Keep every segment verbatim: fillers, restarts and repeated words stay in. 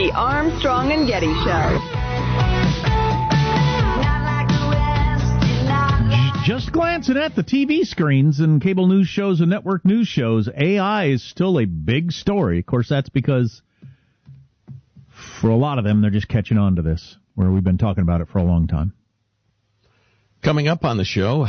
The Armstrong and Getty Show. Just glancing at the T V screens and cable news shows and network news shows, A I is still a big story. Of course, that's because for a lot of them, they're just catching on to this, where we've been talking about it for a long time. Coming up on the show,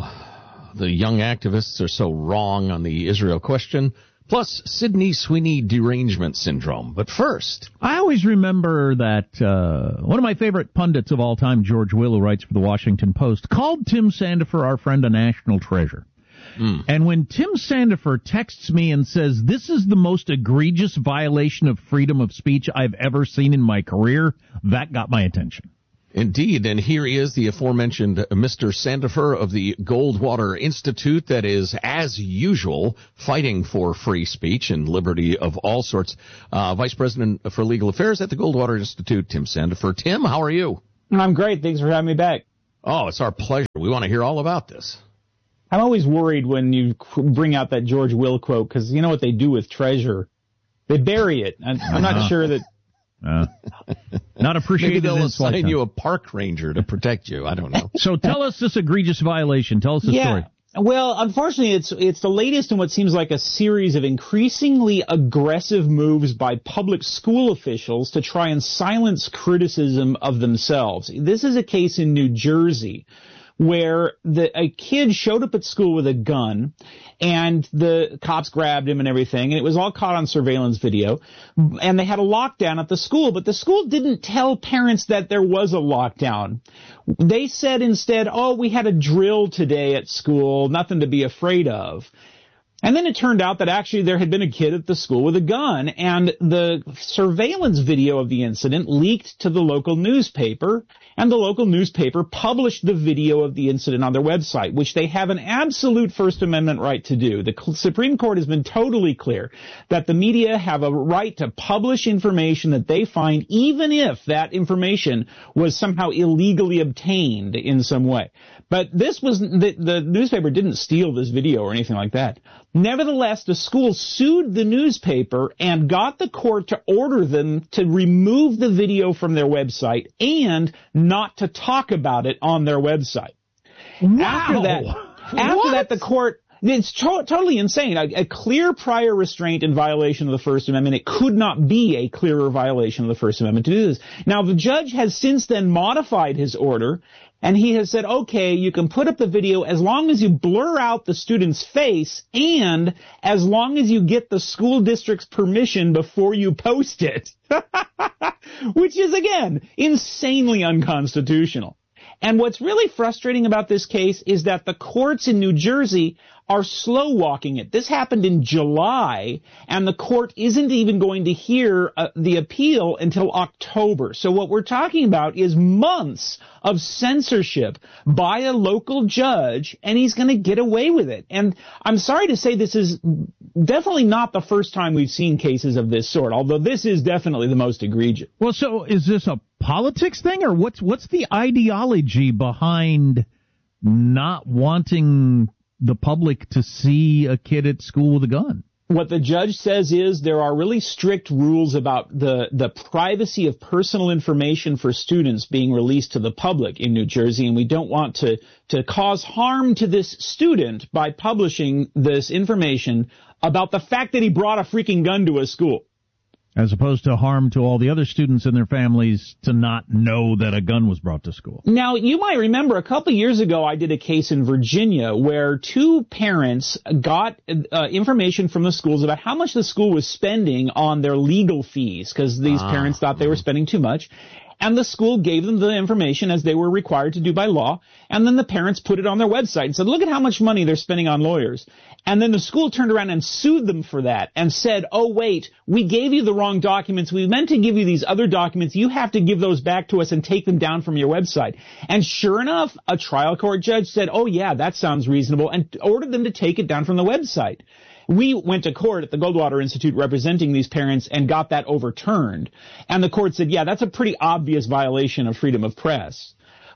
how the young activists are so wrong on the Israel question, plus Sydney Sweeney derangement syndrome. But first, I always remember that uh, one of my favorite pundits of all time, George Will, who writes for the Washington Post, called Tim Sandifer, our friend, a national treasure. Mm. And when Tim Sandifer texts me and says, this is the most egregious violation of freedom of speech I've ever seen in my career, that got my attention. Indeed, and here he is, the aforementioned Mister Sandifer of the Goldwater Institute, that is, as usual, fighting for free speech and liberty of all sorts. Uh, Vice President for Legal Affairs at the Goldwater Institute, Tim Sandifer. Tim, how are you? I'm great. Thanks for having me back. Oh, it's our pleasure. We want to hear all about this. I'm always worried when you bring out that George Will quote, because you know what they do with treasure? They bury it. I'm, I'm not uh-huh. sure that... Uh, not appreciated. Maybe they'll in assign lifetime. you a park ranger to protect you. I don't know. So tell us this egregious violation. Tell us the yeah. story. Well, unfortunately, it's it's the latest in what seems like a series of increasingly aggressive moves by public school officials to try and silence criticism of themselves. This is a case in New Jersey where the, a kid showed up at school with a gun, and the cops grabbed him and everything, and it was all caught on surveillance video, and they had a lockdown at the school, but the school didn't tell parents that there was a lockdown. They said instead, oh, we had a drill today at school, nothing to be afraid of. And then it turned out that actually there had been a kid at the school with a gun, and the surveillance video of the incident leaked to the local newspaper, and the local newspaper published the video of the incident on their website, which they have an absolute First Amendment right to do. The Supreme Court has been totally clear that the media have a right to publish information that they find, even if that information was somehow illegally obtained in some way. But this was, the, the newspaper didn't steal this video or anything like that. Nevertheless, the school sued the newspaper and got the court to order them to remove the video from their website and not to talk about it on their website. Wow. After that, after what? that, the court, it's to- totally insane. A, a clear prior restraint in violation of the First Amendment. It could not be a clearer violation of the First Amendment to do this. Now, the judge has since then modified his order, and he has said, okay, you can put up the video as long as you blur out the student's face and as long as you get the school district's permission before you post it. Which is, again, insanely unconstitutional. And what's really frustrating about this case is that the courts in New Jersey are slow walking it. This happened in July, and the court isn't even going to hear uh, the appeal until October. So what we're talking about is months of censorship by a local judge, and he's going to get away with it. And I'm sorry to say this is definitely not the first time we've seen cases of this sort, although this is definitely the most egregious. Well, so is this a politics thing, or what's what's the ideology behind not wanting the public to see a kid at school with a gun? What the judge says is there are really strict rules about the, the privacy of personal information for students being released to the public in New Jersey, and we don't want to, to cause harm to this student by publishing this information about the fact that he brought a freaking gun to a school. As opposed to harm to all the other students and their families to not know that a gun was brought to school. Now, you might remember a couple years ago I did a case in Virginia where two parents got uh, information from the schools about how much the school was spending on their legal fees, because these ah. parents thought they were spending too much. And the school gave them the information as they were required to do by law, and then the parents put it on their website and said, look at how much money they're spending on lawyers. And then the school turned around and sued them for that and said, oh, wait, we gave you the wrong documents. We meant to give you these other documents. You have to give those back to us and take them down from your website. And sure enough, a trial court judge said, oh, yeah, that sounds reasonable, and ordered them to take it down from the website. We went to court at the Goldwater Institute representing these parents and got that overturned. And the court said, yeah, that's a pretty obvious violation of freedom of press.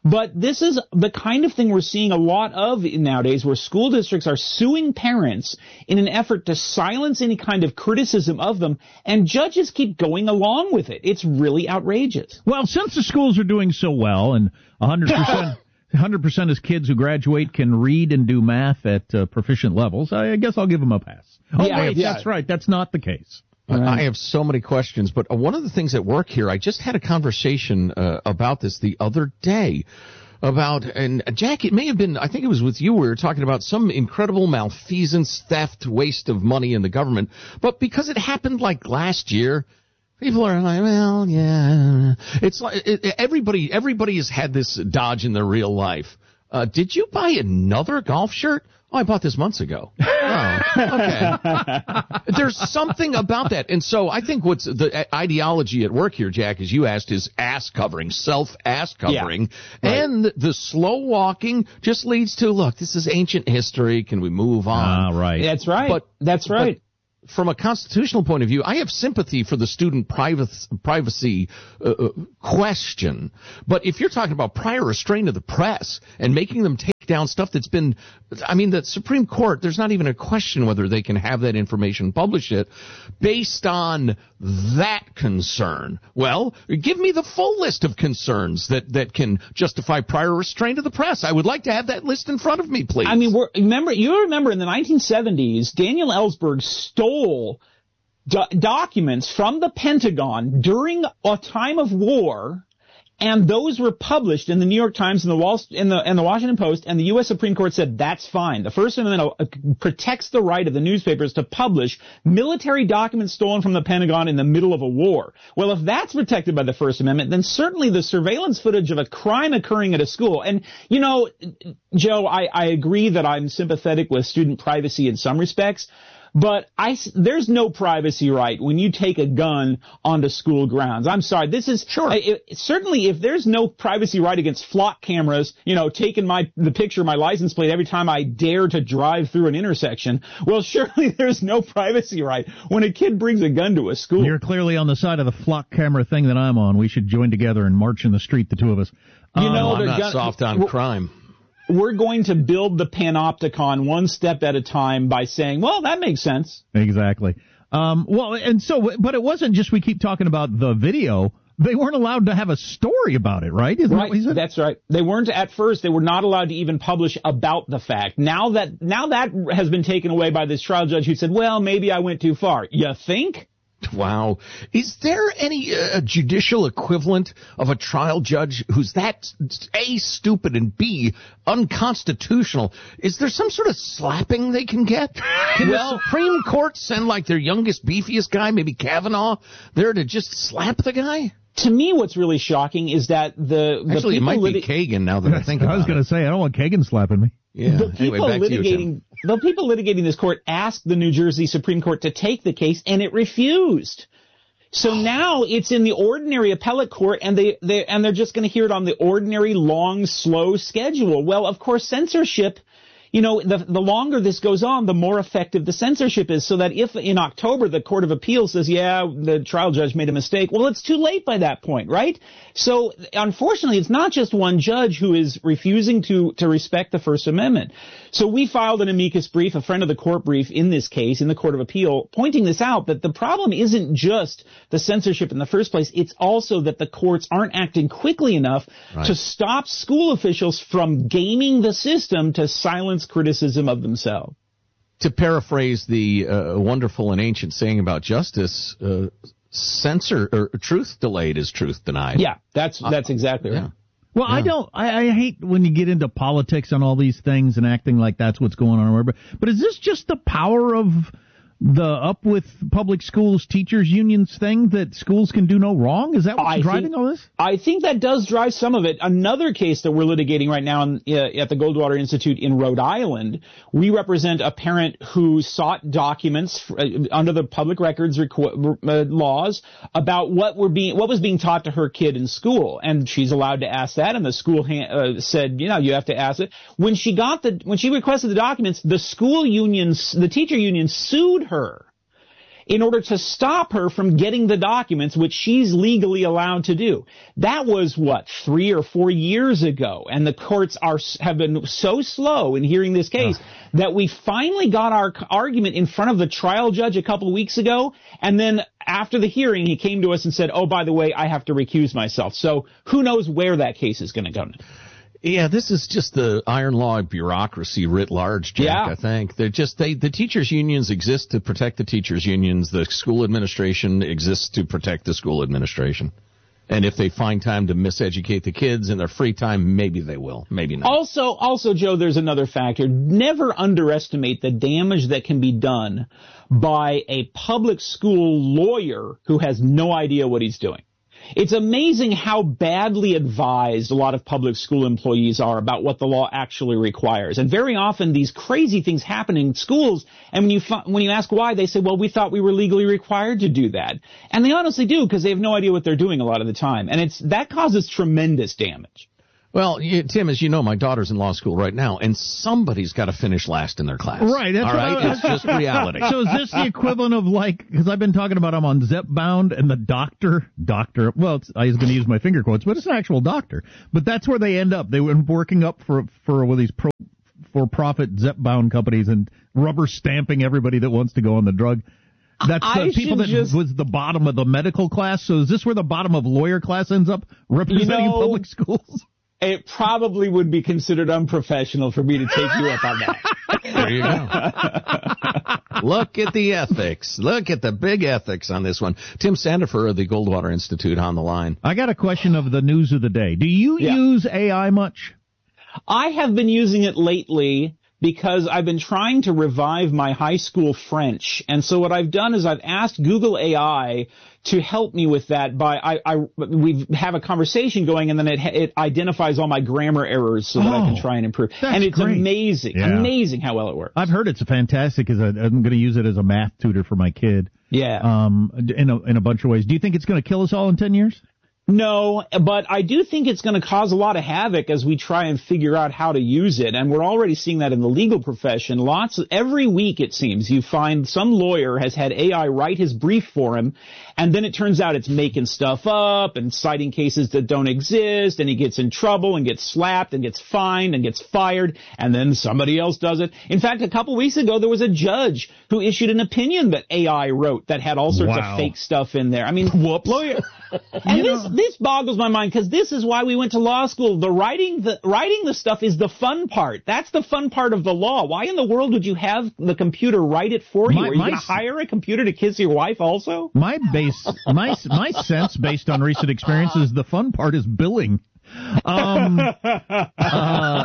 But this is the kind of thing we're seeing a lot of nowadays, where school districts are suing parents in an effort to silence any kind of criticism of them, and judges keep going along with it. It's really outrageous. Well, since the schools are doing so well and one hundred percent one hundred percent of kids who graduate can read and do math at uh, proficient levels, I guess I'll give them a pass. Oh, Yeah, wait, yeah. that's right. That's not the case. Right. I have so many questions, but one of the things at work here, I just had a conversation uh, about this the other day. About, and Jack, it may have been, I think it was with you, we were talking about some incredible malfeasance, theft, waste of money in the government, but because it happened like last year, people are like, well, yeah. It's like, it, everybody, everybody has had this dodge in their real life. Uh, did you buy another golf shirt? Oh, I bought this months ago. Oh, okay. There's something about that. And so I think what's the ideology at work here, Jack, as you asked, is ass covering, self-ass covering. Yeah, right. And the slow walking just leads to, look, this is ancient history. Can we move on? Ah, right. That's right. But, That's right. But, from a constitutional point of view, I have sympathy for the student privacy, privacy uh, question. But if you're talking about prior restraint of the press and making them take down stuff that's been, I mean, the Supreme Court, there's not even a question whether they can have that information, publish it, based on that concern. Well, give me the full list of concerns that, that can justify prior restraint of the press. I would like to have that list in front of me, please. I mean, we're, remember, you remember in the nineteen seventies, Daniel Ellsberg stole do- documents from the Pentagon during a time of war, and those were published in the New York Times and the Wall in the and the Washington Post, and the U S Supreme Court said that's fine. The First Amendment uh, protects the right of the newspapers to publish military documents stolen from the Pentagon in the middle of a war. Well, if that's protected by the First Amendment, then certainly the surveillance footage of a crime occurring at a school. And, you know, Joe, I, I agree that I'm sympathetic with student privacy in some respects. But I, there's no privacy right when you take a gun onto school grounds. I'm sorry. This is sure. It, certainly if there's no privacy right against flock cameras, you know, taking my the picture of my license plate every time I dare to drive through an intersection. Well, surely there's no privacy right when a kid brings a gun to a school. You're clearly on the side of the flock camera thing that I'm on. We should join together and march in the street, the two of us. You um, know, I'm not gun, soft on crime. We're going to build the panopticon one step at a time by saying, well, that makes sense. Exactly. Um, well, and so, but it wasn't just we keep talking about the video. They weren't allowed to have a story about it, right? Isn't right. that what he said? That's right. They weren't at first. They were not allowed to even publish about the fact. Now that now that has been taken away by this trial judge who said, well, maybe I went too far. You think? Wow. Is there any uh, judicial equivalent of a trial judge who's that, A, stupid, and B, unconstitutional? Is there some sort of slapping they can get? Can well, the Supreme Court send, like, their youngest, beefiest guy, maybe Kavanaugh, there to just slap the guy? To me, what's really shocking is that the, the Actually, it might lit- be Kagan now that I think about it. I was going to say, I don't want Kagan slapping me. Yeah. The people anyway, back litigating, to you, Tim. the people litigating this court asked the New Jersey Supreme Court to take the case, and it refused. So now it's in the ordinary appellate court, and they, they and they're just going to hear it on the ordinary long, slow schedule. Well, of course, censorship. You know, the the longer this goes on, the more effective the censorship is. So that if in October the Court of Appeals says, yeah, the trial judge made a mistake, well, it's too late by that point, right? So unfortunately, it's not just one judge who is refusing to to respect the First Amendment. So we filed an amicus brief, a friend of the court brief in this case, in the Court of Appeal, pointing this out, that the problem isn't just the censorship in the first place. It's also that the courts aren't acting quickly enough right. to stop school officials from gaming the system to silence criticism of themselves. To paraphrase the uh, wonderful and ancient saying about justice, uh, censor or truth delayed is truth denied. Yeah, that's that's exactly uh, right. Yeah. Well, yeah. I don't. I, I hate when you get into politics and all these things and acting like that's what's going on. But but is this just the power of the Up With Public Schools Teachers Unions thing that schools can do no wrong? Is that what's I driving think, all this? I think that does drive some of it. Another case that we're litigating right now in, uh, at the Goldwater Institute in Rhode Island, we represent a parent who sought documents for, uh, under the public records requ- uh, laws about what were being what was being taught to her kid in school, and she's allowed to ask that. And the school ha- uh, said, you know, you have to ask it. When she got the when she requested the documents, the school union, the teacher union, sued her. in order to stop her from getting the documents, which she's legally allowed to do. That was, what, three or four years ago, and the courts are have been so slow in hearing this case oh. that we finally got our argument in front of the trial judge a couple of weeks ago, and then after the hearing, he came to us and said, oh, by the way, I have to recuse myself. So who knows where that case is going to go. Yeah, this is just the iron law bureaucracy writ large, Jack, yeah. I think. They're just, they, the teachers' unions exist to protect the teachers' unions. The school administration exists to protect the school administration. And if they find time to miseducate the kids in their free time, maybe they will. Maybe not. Also, also, Joe, there's another factor. Never underestimate the damage that can be done by a public school lawyer who has no idea what he's doing. It's amazing how badly advised a lot of public school employees are about what the law actually requires. And very often these crazy things happen in schools, and when you when you ask why, they say, well, we thought we were legally required to do that. And they honestly do, because they have no idea what they're doing a lot of the time. And it's that causes tremendous damage. Well, you, Tim, as you know, my daughter's in law school right now, and somebody's got to finish last in their class. Right. That's all right? I, it's just reality. So is this the equivalent of, like, because I've been talking about I'm on Zepbound, and the doctor, doctor, well, it's, I was going to use my finger quotes, but it's an actual doctor. But that's where they end up. They were working up for, for one of these pro, for-profit Zepbound companies and rubber stamping everybody that wants to go on the drug. That's the I people that just, was the bottom of the medical class. So is this where the bottom of lawyer class ends up representing you know, public schools? It probably would be considered unprofessional for me to take you up on that. There you go. Look at the ethics. Look at the big ethics on this one. Tim Sandifer of the Goldwater Institute on the line. I got a question of the news of the day. Do you yeah. use A I much? I have been using it lately because I've been trying to revive my high school French. And so what I've done is I've asked Google A I to help me with that by I, I we have a conversation going, and then it it identifies all my grammar errors so that oh, I can try and improve. That's and it's great. amazing, yeah. amazing how well it works. I've heard it's fantastic. As a, I'm going to use it as a math tutor for my kid. Yeah. Um. In a in a bunch of ways. Do you think it's going to kill us all in ten years? No, but I do think it's going to cause a lot of havoc as we try and figure out how to use it. And we're already seeing that in the legal profession. Lots of, every week, it seems, you find some lawyer has had A I write his brief for him, and then it turns out it's making stuff up and citing cases that don't exist, and he gets in trouble and gets slapped and gets fined and gets fired, and then somebody else does it. In fact, a couple weeks ago, there was a judge who issued an opinion that A I wrote that had all sorts wow. of fake stuff in there. I mean, whoops. Lawyer. And you this know, this boggles my mind, because this is why we went to law school. The writing the writing the stuff is the fun part. That's the fun part of the law. Why in the world would you have the computer write it for you? My, Are you my, going to hire a computer to kiss your wife also? My base, my my sense, based on recent experiences, the fun part is billing. Um, uh,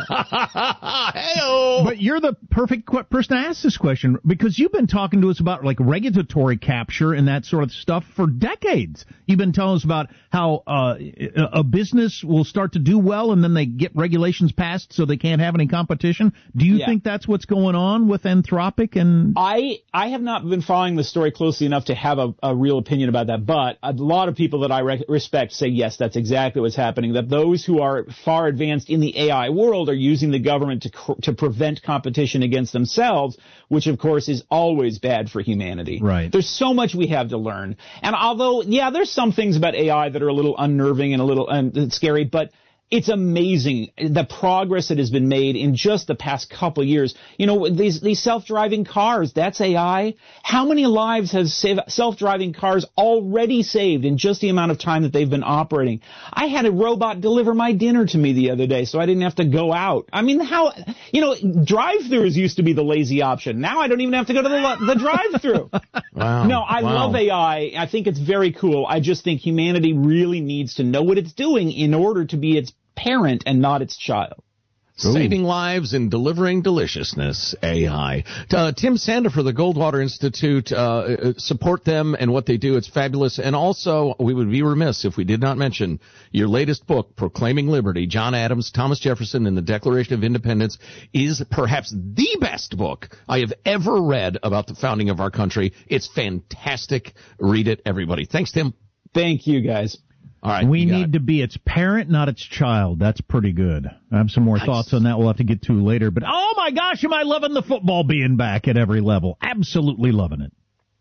but you're the perfect qu- person to ask this question, because you've been talking to us about like regulatory capture and that sort of stuff for decades. You've been telling us about how uh, a business will start to do well and then they get regulations passed so they can't have any competition. Do you Yeah. think that's what's going on with Anthropic? And I I have not been following the story closely enough to have a, a real opinion about that, but a lot of people that I re- respect say yes, that's exactly what's happening, that those who are far advanced in the A I world are using the government to cr- to prevent competition against themselves, which of course is always bad for humanity. Right. There's so much we have to learn. And although, yeah, there's some things about A I that are a little unnerving and a little uh, scary, but it's amazing the progress that has been made in just the past couple of years. You know, these these self-driving cars, that's A I. How many lives has save, self-driving cars already saved in just the amount of time that they've been operating? I had a robot deliver my dinner to me the other day, so I didn't have to go out. I mean, how, you know, drive-thrus used to be the lazy option. Now I don't even have to go to the, the drive-thru. Wow. No, I wow. love A I. I think it's very cool. I just think humanity really needs to know what it's doing in order to be its parent and not its child. Saving lives and delivering deliciousness, A I. Uh, Tim Sandifer, the Goldwater Institute, uh, support them and what they do. It's fabulous. And also, we would be remiss if we did not mention your latest book, Proclaiming Liberty, John Adams, Thomas Jefferson, and the Declaration of Independence, is perhaps the best book I have ever read about the founding of our country. It's fantastic. Read it, everybody. Thanks, Tim. Thank you, guys. All right, we need to be its parent, not its child. That's pretty good. I have some more nice. thoughts on that we'll have to get to later. But, oh, my gosh, am I loving the football being back at every level. Absolutely loving it.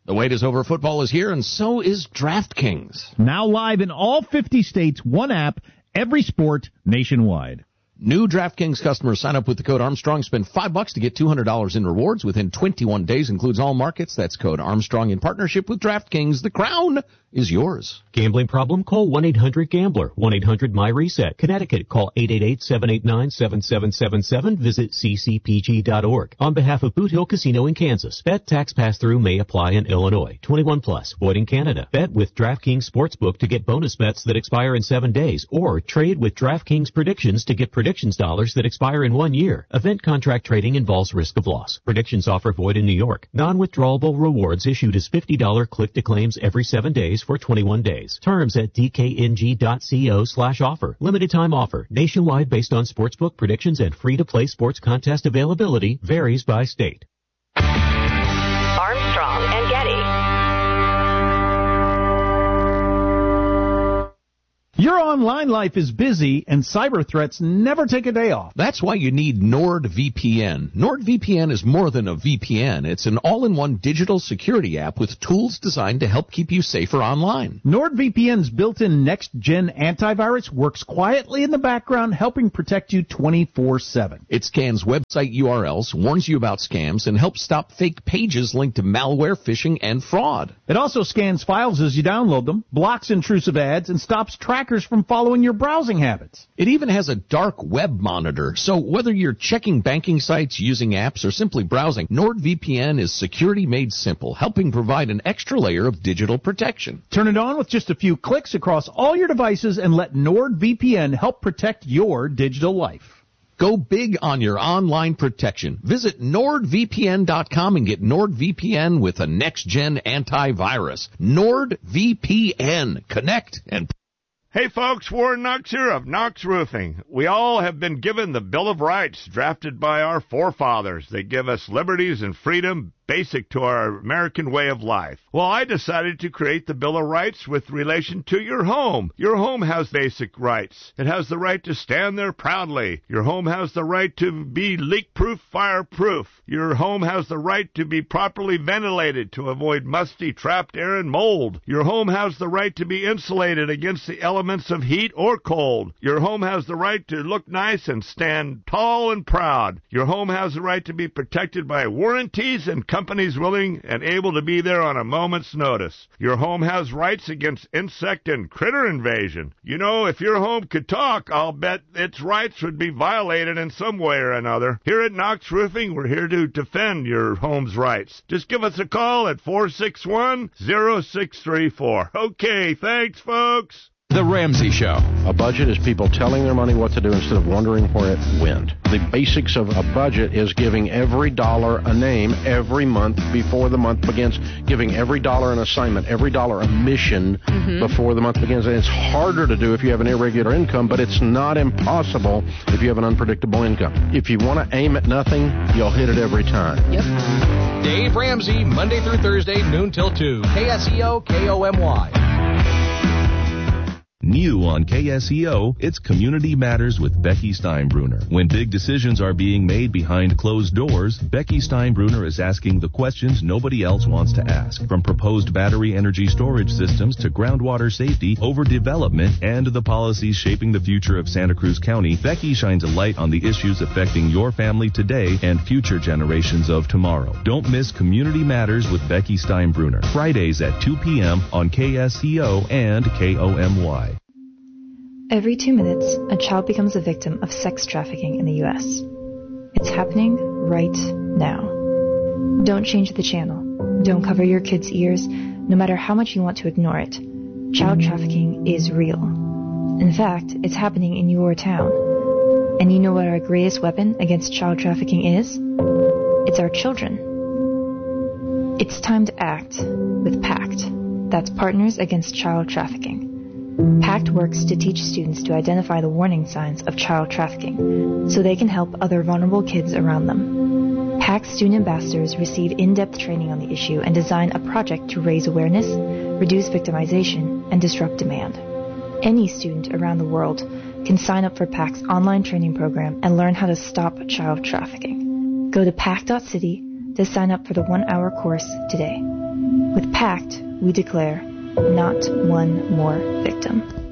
The wait is over. Football is here, and so is DraftKings. Now live in all fifty states, one app, every sport, nationwide. New DraftKings customers sign up with the code Armstrong. Spend five bucks to get two hundred dollars in rewards within twenty-one days. Includes all markets. That's code Armstrong in partnership with DraftKings. The crown is yours. Gambling problem? Call one eight hundred gambler. one eight hundred my reset. Connecticut, call eight eight eight, seven eight nine, seven seven seven seven. Visit c c p g dot org. On behalf of Boot Hill Casino in Kansas, bet tax pass-through may apply in Illinois. twenty-one plus. Void in Canada. Bet with DraftKings Sportsbook to get bonus bets that expire in seven days. Or trade with DraftKings Predictions to get predictions dollars that expire in one year. Event contract trading involves risk of loss. Predictions offer void in New York. Non-withdrawable rewards issued as fifty dollars click-to-claims every seven days for twenty-one days. Terms at d k n g dot co slash offer. Limited time offer. Nationwide based on sportsbook predictions and free-to-play sports contest availability. Varies by state. Armstrong and Getty. Your online life is busy, and cyber threats never take a day off. That's why you need NordVPN. NordVPN is more than a V P N. It's an all-in-one digital security app with tools designed to help keep you safer online. NordVPN's built-in next-gen antivirus works quietly in the background, helping protect you twenty-four seven. It scans website U R Ls, warns you about scams, and helps stop fake pages linked to malware, phishing, and fraud. It also scans files as you download them, blocks intrusive ads, and stops trackers from following your browsing habits. It even has a dark web monitor, so whether you're checking banking sites, using apps, or simply browsing, NordVPN is security made simple, helping provide an extra layer of digital protection. Turn it on with just a few clicks across all your devices and let NordVPN help protect your digital life. Go big on your online protection. Visit nord v p n dot com and get NordVPN with a next-gen antivirus. NordVPN. Connect and Hey folks, Warren Knox here of Knox Roofing. We all have been given the Bill of Rights drafted by our forefathers. They give us liberties and freedom basic to our American way of life. Well, I decided to create the Bill of Rights with relation to your home. Your home has basic rights. It has the right to stand there proudly. Your home has the right to be leak-proof, fire-proof. Your home has the right to be properly ventilated to avoid musty, trapped air and mold. Your home has the right to be insulated against the elements of heat or cold. Your home has the right to look nice and stand tall and proud. Your home has the right to be protected by warranties and companies willing and able to be there on a moment's notice. Your home has rights against insect and critter invasion. You know, if your home could talk, I'll bet its rights would be violated in some way or another. Here at Knox Roofing, we're here to defend your home's rights. Just give us a call at four six one, zero six three four. Okay, thanks, folks. The Ramsey Show. A budget is people telling their money what to do instead of wondering where it went. The basics of a budget is giving every dollar a name every month before the month begins, giving every dollar an assignment, every dollar a mission mm-hmm. before the month begins. And it's harder to do if you have an irregular income, but it's not impossible if you have an unpredictable income. If you want to aim at nothing, you'll hit it every time. Yep. Dave Ramsey, Monday through Thursday, noon till two. K S E O, K O M Y. New on K S E O, it's Community Matters with Becky Steinbruner. When big decisions are being made behind closed doors, Becky Steinbruner is asking the questions nobody else wants to ask. From proposed battery energy storage systems to groundwater safety, overdevelopment, and the policies shaping the future of Santa Cruz County, Becky shines a light on the issues affecting your family today and future generations of tomorrow. Don't miss Community Matters with Becky Steinbruner. Fridays at two p.m. on K S E O and K O M Y. Every two minutes, a child becomes a victim of sex trafficking in the U S. It's happening right now. Don't change the channel. Don't cover your kids' ears, no matter how much you want to ignore it. Child trafficking is real. In fact, it's happening in your town. And you know what our greatest weapon against child trafficking is? It's our children. It's time to act with PACT. That's Partners Against Child Trafficking. PACT works to teach students to identify the warning signs of child trafficking so they can help other vulnerable kids around them. PACT student ambassadors receive in-depth training on the issue and design a project to raise awareness, reduce victimization, and disrupt demand. Any student around the world can sign up for PACT's online training program and learn how to stop child trafficking. Go to pact dot city to sign up for the one-hour course today. With PACT, we declare not one more victim.